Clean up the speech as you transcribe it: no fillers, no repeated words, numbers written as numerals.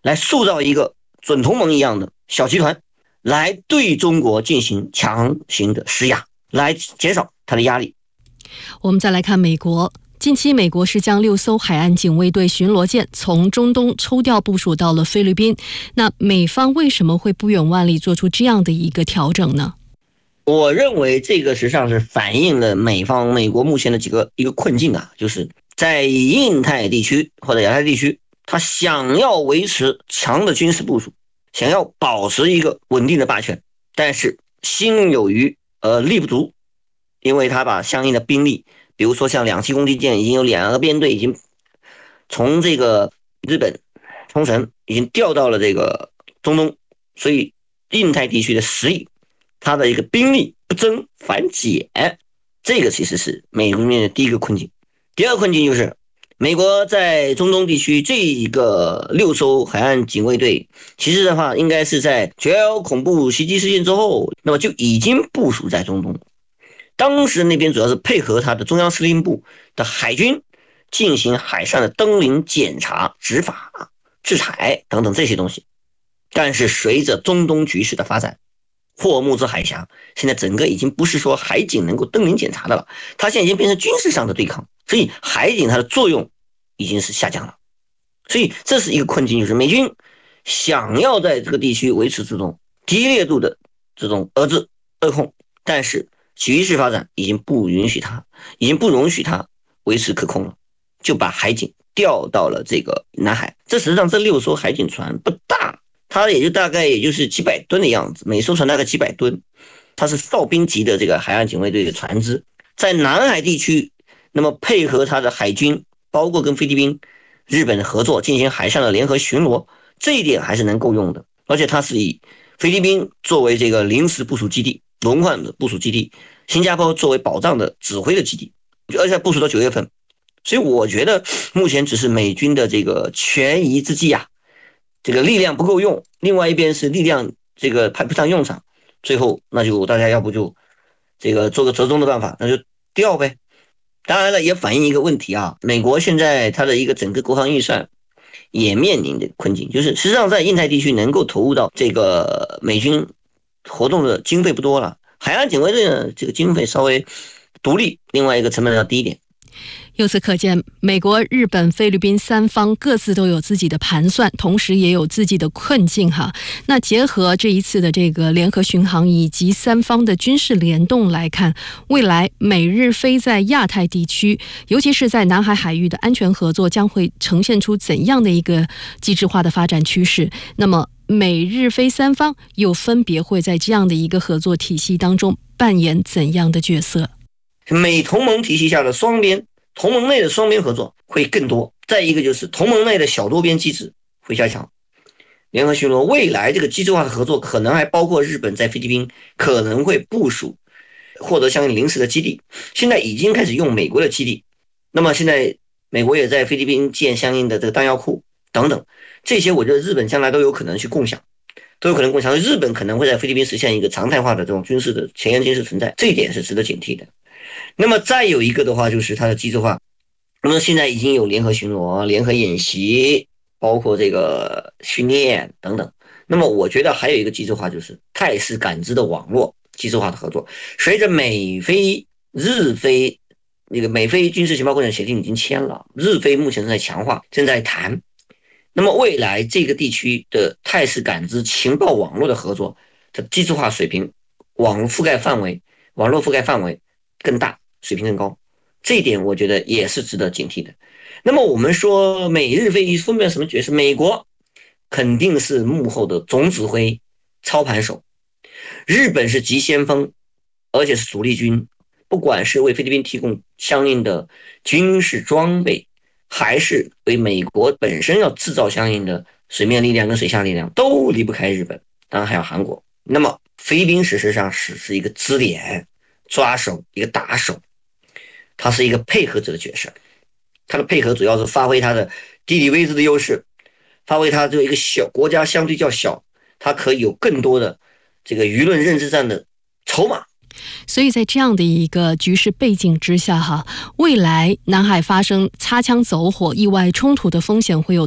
来塑造一个准同盟一样的小集团，来对中国进行强行的施压，来减少它的压力。 我们再来看美国。近期，美国是将6艘海岸警卫队巡逻舰从中东抽调部署到了菲律宾。那美方为什么会不远万里做出这样的一个调整呢？ 我认为这个实际上是反映了美国目前的一个困境啊，就是在印太地区或者亚太地区，他想要维持强的军事部署，想要保持一个稳定的霸权，但是心有余而力不足，因为他把相应的兵力，比如说像两栖攻击舰已经有2个编队已经从这个日本冲绳已经调到了这个中东，所以印太地区的实力，它的一个兵力不增反减，这个其实是美国面的第一个困境。第二个困境就是美国在中东地区这一个6艘海岸警卫队，其实的话应该是在911恐怖袭击事件之后，那么就已经部署在中东。当时那边主要是配合他的中央司令部的海军进行海上的登临检查、执法、制裁等等这些东西。但是随着中东局势的发展，霍尔木兹海峡现在整个已经不是说海警能够登临检查的了，它现在已经变成军事上的对抗，所以海警它的作用已经是下降了。所以这是一个困境，就是美军想要在这个地区维持这种低烈度的这种遏制扼控，但是局势发展已经不允许它，已经不容许它维持可控了，就把海警调到了这个南海。这实际上这6艘海警船不大，它也就大概也就是几百吨的样子，每艘船大概几百吨，它是哨兵级的这个海岸警卫队的船只，在南海地区，那么配合它的海军，包括跟菲律宾、日本的合作进行海上的联合巡逻，这一点还是能够用的。而且它是以菲律宾作为这个临时部署基地、轮换的部署基地，新加坡作为保障的指挥的基地，而且部署到9月份。所以我觉得目前只是美军的这个权宜之计啊，这个力量不够用，另外一边是力量这个派不上用场，最后那就大家要不就这个做个折中的办法，那就调呗。当然了，也反映一个问题啊，美国现在它的一个整个国防预算也面临的困境，就是实际上在印太地区能够投入到这个美军活动的经费不多了，海岸警卫队呢这个经费稍微独立，另外一个成本要低一点。 由此可见，美国、日本、菲律宾3方各自都有自己的盘算，同时也有自己的困境哈。那结合这一次的这个联合巡航以及3方的军事联动来看，未来美日菲在亚太地区，尤其是在南海海域的安全合作，将会呈现出怎样的一个机制化的发展趋势？那么美日菲3方又分别会在这样的一个合作体系当中扮演怎样的角色？ 美同盟体系下的同盟内的双边合作会更多，再一个就是同盟内的小多边机制会加强。联合巡逻未来这个机制化的合作可能还包括日本在菲律宾可能会部署获得相应临时的基地，现在已经开始用美国的基地，那么现在美国也在菲律宾建相应的这个弹药库等等，这些我觉得日本将来都有可能去共享，日本可能会在菲律宾实现一个常态化的这种军事的前沿军事存在，这一点是值得警惕的。那么再有一个的话就是它的机制化，那么现在已经有联合巡逻、联合演习，包括这个训练等等。那么我觉得还有一个机制化，就是态势感知的网络机制化的合作。随着美菲、日菲那个美菲军事情报共享协定已经签了，日菲目前正在强化，正在谈。那么未来这个地区的态势感知情报网络的合作的机制化水平、网络覆盖范围更大，水平更高，这一点我觉得也是值得警惕的。那么我们说美日菲分别什么角色？美国肯定是幕后的总指挥、操盘手，日本是急先锋，而且是主力军，不管是为菲律宾提供相应的军事装备，还是为美国本身要制造相应的水面力量跟水下力量，都离不开日本，当然还有韩国。那么菲律宾事实上是一个支点、抓手、一个打手，他是一个配合者的角色。他的配合主要是发挥他的地理位置的优势，发挥他这个一个小国家相对较小，他可以有更多的这个舆论认知战的筹码。 所以在这样的一个局势背景之下哈，未来南海发生擦枪走火、意外冲突的风险会有